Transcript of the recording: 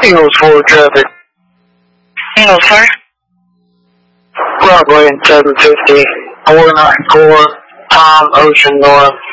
Eagles 4 traffic. Eagles 4. Broadway and 750. 494. Tom Ocean North.